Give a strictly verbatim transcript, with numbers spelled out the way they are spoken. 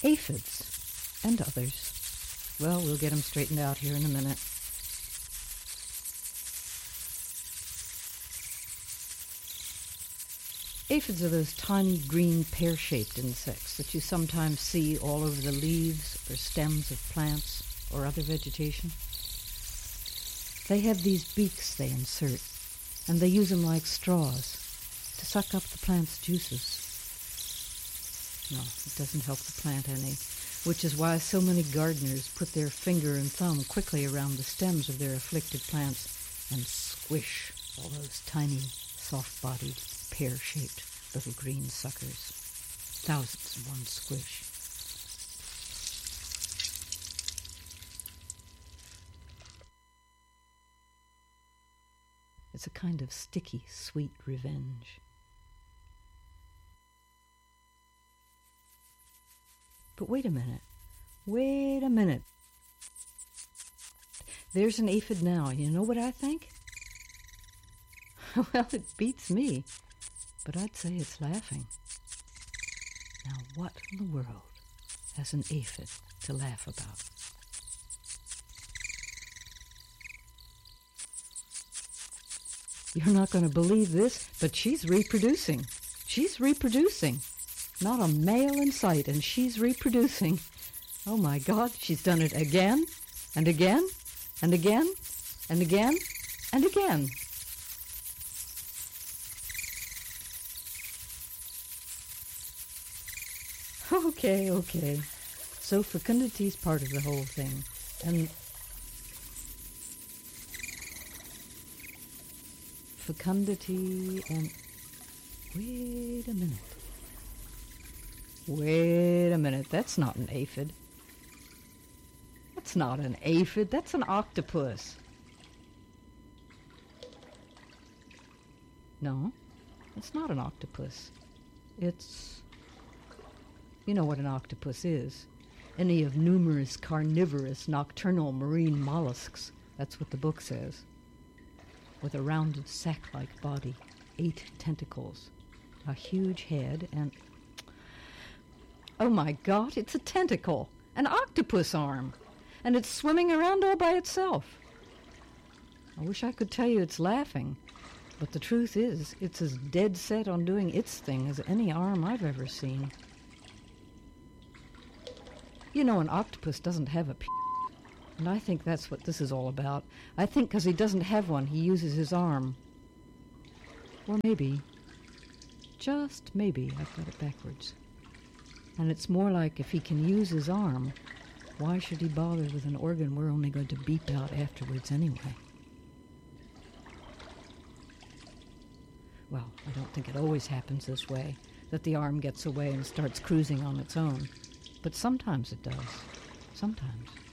Aphids and others. Well, we'll get them straightened out here in a minute. Aphids are those tiny green pear-shaped insects that you sometimes see all over the leaves or stems of plants or other vegetation. They have these beaks they insert, and they use them like straws to suck up the plant's juices. No, it doesn't help the plant any, which is why so many gardeners put their finger and thumb quickly around the stems of their afflicted plants and squish all those tiny, soft-bodied, pear-shaped little green suckers. Thousands in one squish. It's a kind of sticky, sweet revenge. But wait a minute. Wait a minute. There's an aphid now. You know what I think? Well, it beats me. But I'd say it's laughing. Now, what in the world has an aphid to laugh about? You're not going to believe this, but she's reproducing. She's reproducing. Not a male in sight, and she's reproducing. Oh my God, she's done it again, and again, and again, and again, and again. Okay, okay. So fecundity's part of the whole thing. And fecundity and... Wait a minute. Wait a minute. That's not an aphid. That's not an aphid. That's an octopus. No, it's not an octopus. It's... You know what an octopus is. Any of numerous carnivorous nocturnal marine mollusks. That's what the book says. With a rounded sac-like body, eight tentacles, a huge head, and... Oh my God, it's a tentacle! An octopus arm! And it's swimming around all by itself. I wish I could tell you it's laughing, but the truth is, it's as dead set on doing its thing as any arm I've ever seen. You know, an octopus doesn't have a p***, and I think that's what this is all about. I think because he doesn't have one, he uses his arm. Or maybe, just maybe, I've got it backwards. And it's more like if he can use his arm, why should he bother with an organ we're only going to beep out afterwards anyway? Well, I don't think it always happens this way, that the arm gets away and starts cruising on its own. But sometimes it does. Sometimes.